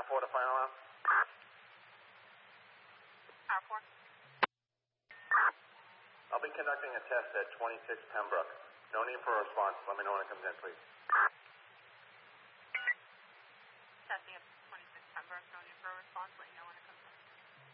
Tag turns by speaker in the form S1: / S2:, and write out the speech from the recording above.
S1: 4 to final alarm.
S2: Tower 4.
S1: I'll be conducting a test at 26 Pembroke. No need for a response. Let me know when it comes in, please.